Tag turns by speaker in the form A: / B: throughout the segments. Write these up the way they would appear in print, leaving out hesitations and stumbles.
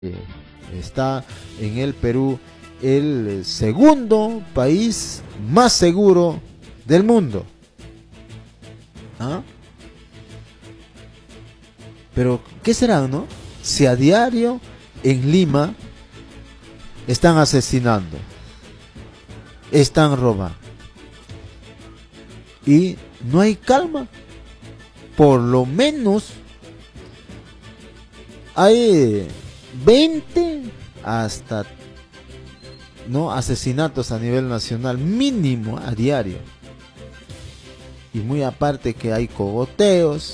A: está en el Perú el segundo país más seguro del mundo. ¿Ah? Pero, ¿qué será, no? Si a diario en Lima están asesinando, están robando, y no hay calma. Por lo menos hay 20 hasta no asesinatos a nivel nacional mínimo a diario, y muy aparte que hay cogoteos.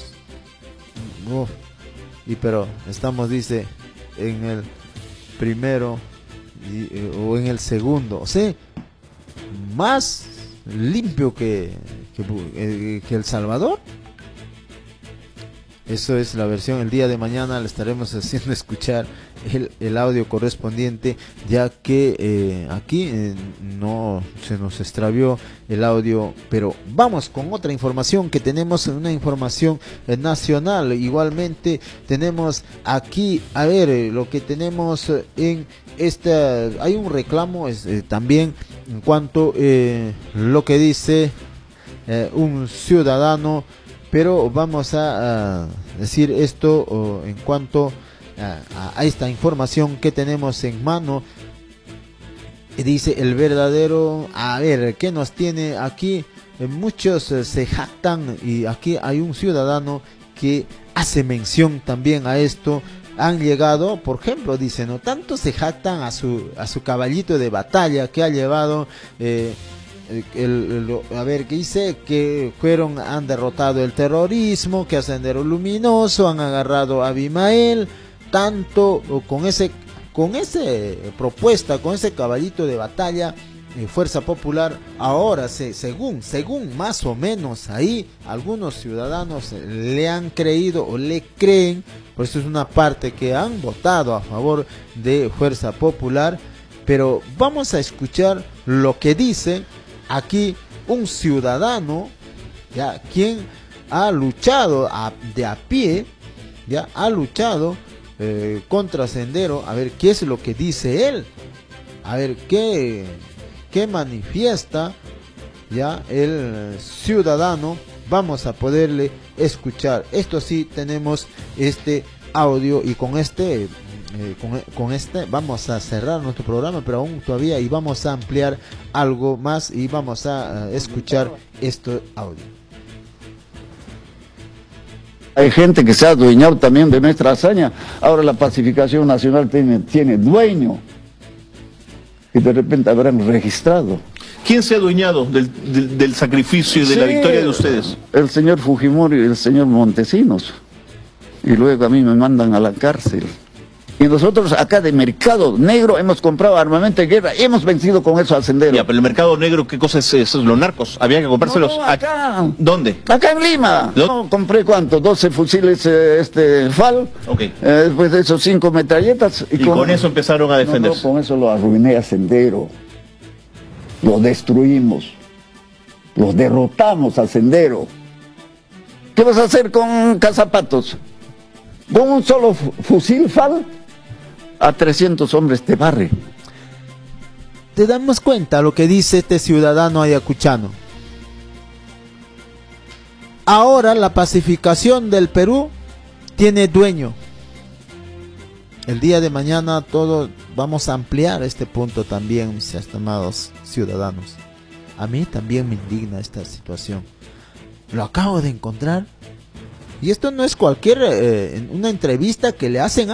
A: Pero estamos, dice, en el primero o en el segundo, o sea, más limpio que El Salvador. Eso es la versión. El día de mañana le estaremos haciendo escuchar el audio correspondiente, ya que aquí no se nos extravió el audio. Pero vamos con otra información que tenemos, una información nacional. Igualmente tenemos aquí, a ver, lo que tenemos en esta, hay un reclamo también en cuanto lo que dice un ciudadano. Pero vamos a decir esto en cuanto a esta información que tenemos en mano. Dice el verdadero, a ver, ¿qué nos tiene aquí? Muchos se jactan, y aquí hay un ciudadano que hace mención también a esto. Han llegado, por ejemplo, dice, no tanto se jactan a su caballito de batalla que ha llevado. A ver, ¿qué dice? Que han derrotado el terrorismo, que a Sendero Luminoso han agarrado a Abimael, tanto con ese propuesta, con ese caballito de batalla, Fuerza Popular. Ahora según más o menos ahí algunos ciudadanos le han creído o le creen, por eso es una parte que han votado a favor de Fuerza Popular. Pero vamos a escuchar lo que dice aquí un ciudadano, ya, quien ha luchado de a pie, ya ha luchado contra Sendero. A ver qué es lo que dice él, a ver qué manifiesta ya el ciudadano. Vamos a poderle escuchar. Esto sí, tenemos este audio, y con este vamos a cerrar nuestro programa, pero aún todavía, y vamos a ampliar algo más, y vamos a escuchar este audio.
B: Hay gente que se ha adueñado también de nuestra hazaña. Ahora la pacificación nacional tiene dueño, y de repente habrán registrado.
C: ¿Quién se ha adueñado del sacrificio y de la victoria de ustedes?
B: El señor Fujimori y el señor Montesinos, y luego a mí me mandan a la cárcel. Y nosotros acá de mercado negro hemos comprado armamento de guerra y hemos vencido con eso al Sendero.
C: Ya, pero el mercado negro, ¿qué cosa es eso? ¿Los narcos? ¿Había que comprárselos?
B: No, acá.
C: ¿Dónde?
B: Acá en Lima. No, compré ¿cuánto? 12 fusiles FAL.
C: Ok.
B: Después de esos 5 metralletas.
C: Y con eso empezaron a defenderse.
B: No, con eso lo arruiné a Sendero. Lo destruimos. Los derrotamos a Sendero. ¿Qué vas a hacer con Cazapatos? Con un solo fusil FAL, a 300 hombres te barre.
A: ¿Te damos cuenta lo que dice este ciudadano ayacuchano? Ahora la pacificación del Perú tiene dueño. El día de mañana todos vamos a ampliar este punto también, mis estimados ciudadanos. A mí también me indigna esta situación. Lo acabo de encontrar. Y esto no es cualquier una entrevista que le hacen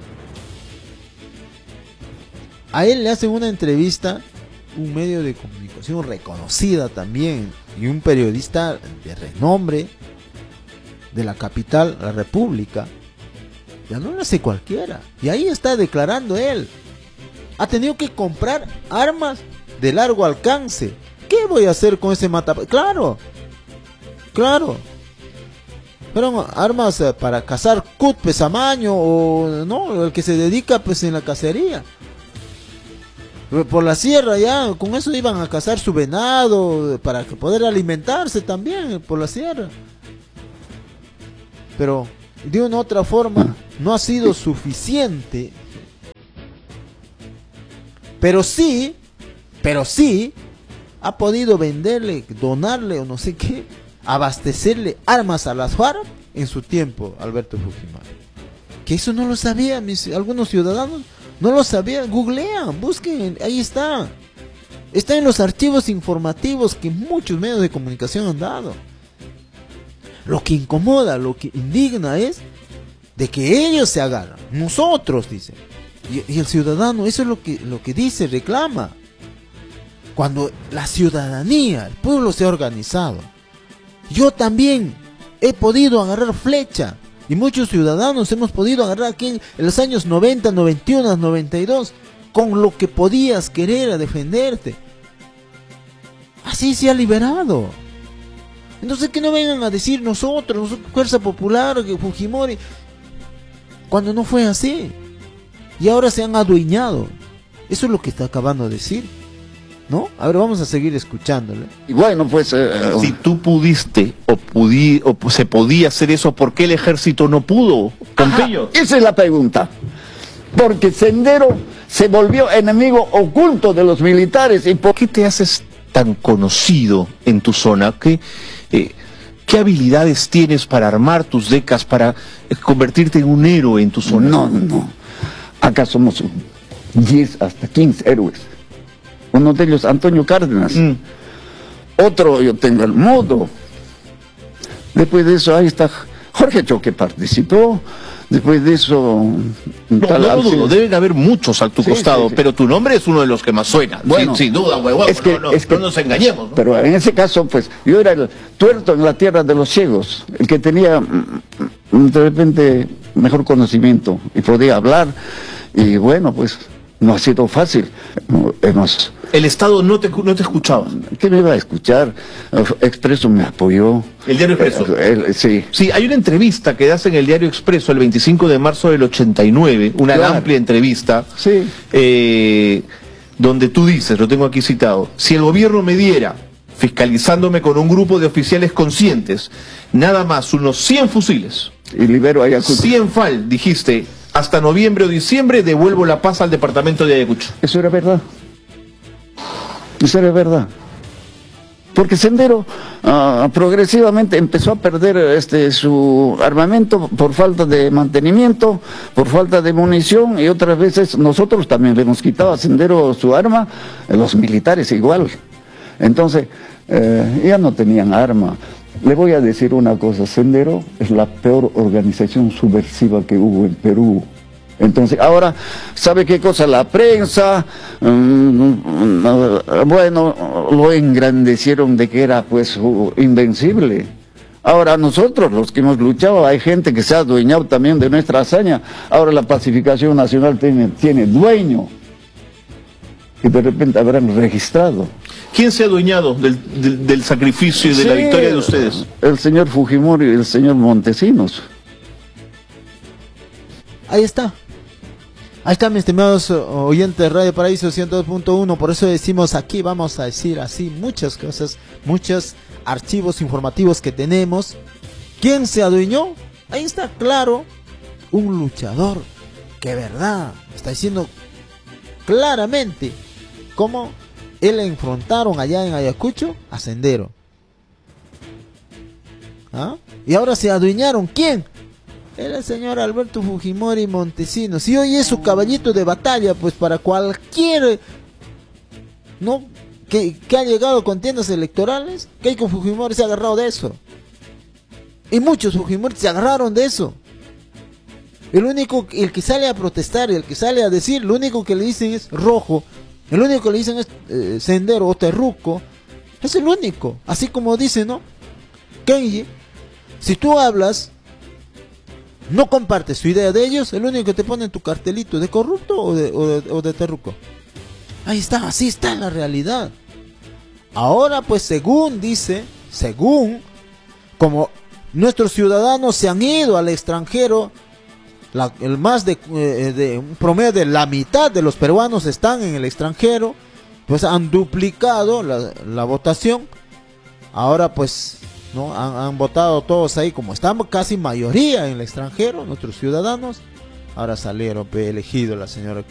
A: a él le hacen una entrevista, un medio de comunicación reconocida también, y un periodista de renombre de la capital, la República. Ya no lo hace cualquiera. Y ahí está declarando él. Ha tenido que comprar armas de largo alcance. ¿Qué voy a hacer con ese claro. Fueron armas para cazar cutpes a maño, o no, el que se dedica pues en la cacería. Por la sierra ya, con eso iban a cazar su venado, para poder alimentarse también por la sierra. Pero de una u otra forma no ha sido suficiente pero sí ha podido venderle, donarle o no sé qué, abastecerle armas a las FARC en su tiempo, Alberto Fujimori. Que eso no lo sabían algunos ciudadanos, no lo sabían. Googlean, busquen, ahí está. Está en los archivos informativos que muchos medios de comunicación han dado. Lo que incomoda, lo que indigna es de que ellos se agarran, nosotros, dicen. Y el ciudadano, eso es lo que dice, reclama. Cuando la ciudadanía, el pueblo se ha organizado. Yo también he podido agarrar flecha. Y muchos ciudadanos hemos podido agarrar aquí en los años 90, 91, 92. Con lo que podías querer a defenderte. Así se ha liberado. Entonces que no vengan a decir nosotros, Fuerza Popular, Fujimori, cuando no fue así. Y ahora se han adueñado. Eso es lo que está acabando de decir, ¿no? A ver, vamos a seguir escuchándole.
B: Y bueno, pues...
C: si tú pudiste o se podía hacer eso, ¿por qué el ejército no pudo, Pompeyo?
B: Esa es la pregunta. Porque Sendero se volvió enemigo oculto de los militares. ¿Y
C: por qué te haces tan conocido en tu zona? ¿Qué habilidades tienes para armar tus decas, para convertirte en un héroe en tu zona?
B: No. Acá somos 10 hasta 15 héroes. Uno de ellos, Antonio Cárdenas. Otro, yo tengo el Modo. Después de eso, ahí está Jorge Choque, participó. Después de eso...
C: No lo dudo, deben haber muchos a tu costado, sí. Pero tu nombre es uno de los que más suena. Bueno, sin duda, huevón, no nos engañemos, ¿no?
B: Pero en ese caso, pues, yo era el tuerto en la tierra de los ciegos, el que tenía, de repente, mejor conocimiento y podía hablar. Y bueno, pues, no ha sido fácil.
C: El Estado no te escuchaba.
B: ¿Qué me iba a escuchar? Expreso me apoyó.
C: ¿El Diario Expreso?
B: Sí.
C: Sí, hay una entrevista que das en el Diario Expreso el 25 de marzo del 89, una amplia entrevista,
B: sí.
C: Donde tú dices, lo tengo aquí citado, si el gobierno me diera, fiscalizándome con un grupo de oficiales conscientes, nada más unos 100 fusiles.
B: Y libero a Ayacucho.
C: 100 FAL, dijiste, hasta noviembre o diciembre devuelvo la paz al departamento de Ayacucho.
B: Eso era verdad. Eso era verdad. Porque Sendero progresivamente empezó a perder su armamento por falta de mantenimiento, por falta de munición, y otras veces nosotros también le hemos quitado a Sendero su arma, los militares igual. Entonces, ya no tenían arma. Le voy a decir una cosa, Sendero es la peor organización subversiva que hubo en Perú. Entonces, ahora, ¿sabe qué cosa? La prensa, bueno, lo engrandecieron de que era, pues, invencible. Ahora nosotros, los que hemos luchado, hay gente que se ha adueñado también de nuestra hazaña. Ahora la pacificación nacional tiene dueño, que de repente habrán registrado.
C: ¿Quién se ha adueñado del sacrificio y de la victoria de ustedes?
B: El señor Fujimori y el señor Montesinos.
A: Ahí está. Ahí están, mis estimados oyentes de Radio Paraíso 102.1. Por eso decimos aquí, vamos a decir así muchas cosas, muchos archivos informativos que tenemos. ¿Quién se adueñó? Ahí está claro, un luchador que verdad está diciendo claramente cómo él enfrentaron allá en Ayacucho a Sendero. ¿Ah? Y ahora se adueñaron, ¿quién? El señor Alberto Fujimori Montesinos. Y hoy es su caballito de batalla, pues para cualquier, ¿no? que ha llegado a contiendas electorales, Keiko Fujimori se ha agarrado de eso. Y muchos Fujimori se agarraron de eso. El que sale a protestar, el que sale a decir, lo único que le dicen es rojo, el único que le dicen es Sendero o terruco, es el único. Así como dice, ¿no? Kenji, si tú hablas, no compartes su idea de ellos, el único que te pone en tu cartelito de corrupto o de terruco. Ahí está, así está la realidad. Ahora pues según como nuestros ciudadanos se han ido al extranjero, el más de un promedio de la mitad de los peruanos están en el extranjero, pues han duplicado la votación. Ahora pues no han votado todos ahí, como estamos casi mayoría en el extranjero, nuestros ciudadanos. Ahora salieron elegido la señora